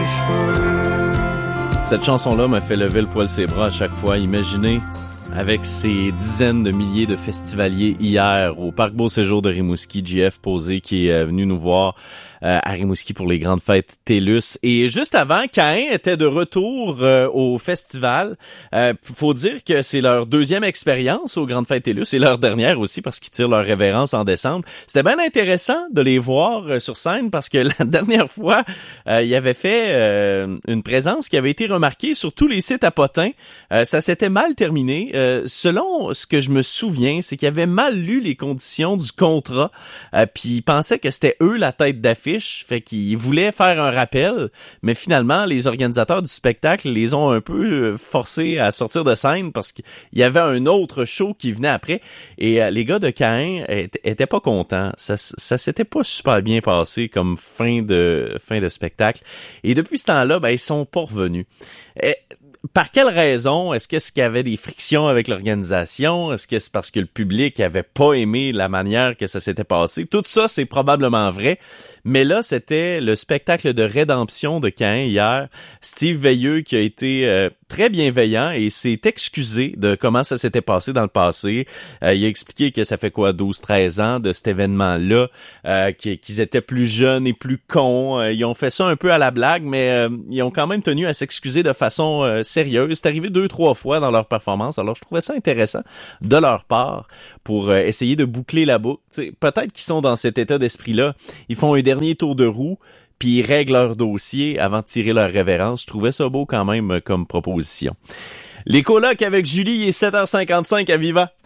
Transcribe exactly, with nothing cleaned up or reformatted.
cheveux. Cette chanson-là m'a fait lever le poil ses bras à chaque fois. Imaginez, avec ces dizaines de milliers de festivaliers hier au Parc Beau Séjour de Rimouski, J F Posé qui est venu nous voir euh, à Rimouski pour les grandes fêtes TELUS. Et juste avant, Caïn était de retour euh, au festival. Euh, faut dire que c'est leur deuxième expérience aux grandes fêtes TELUS et leur dernière aussi parce qu'ils tirent leur révérence en décembre. C'était bien intéressant de les voir euh, sur scène parce que la dernière fois, euh, ils avaient fait euh, une présence qui avait été remarquée sur tous les sites à potins. Euh, ça s'était mal terminé. Euh, selon ce que je me souviens, c'est qu'ils avaient mal lu les conditions du contrat euh, puis ils pensaient que c'était eux la tête d'affiche. Fait qu'ils voulaient faire un rappel, mais finalement, les organisateurs du spectacle les ont un peu forcés à sortir de scène parce qu'il y avait un autre show qui venait après. Et euh, les gars de Caïn étaient, étaient pas contents. Ça, ça s'était pas super bien passé comme fin de fin de spectacle. Et depuis ce temps-là, ben ils sont pas revenus. Et, par quelle raison? Est-ce que est-ce qu'il y avait des frictions avec l'organisation? Est-ce que c'est parce que le public avait pas aimé la manière que ça s'était passé? Tout ça, c'est probablement vrai. Mais là, c'était le spectacle de rédemption de Caïn hier. Steve Veilleux qui a été euh, très bienveillant et s'est excusé de comment ça s'était passé dans le passé. Euh, il a expliqué que ça fait quoi, douze treize ans de cet événement-là, euh, qu'ils étaient plus jeunes et plus cons. Euh, ils ont fait ça un peu à la blague, mais euh, ils ont quand même tenu à s'excuser de façon euh, sérieuse. C'est arrivé deux, trois fois dans leur performance. Alors, je trouvais ça intéressant de leur part pour euh, essayer de boucler la boucle. T'sais, peut-être qu'ils sont dans cet état d'esprit-là. Ils font un dernier tour de roue, puis ils règlent leur dossier avant de tirer leur révérence. Je trouvais ça beau quand même comme proposition. Les colocs avec Julie, il est sept heures cinquante-cinq à Viva.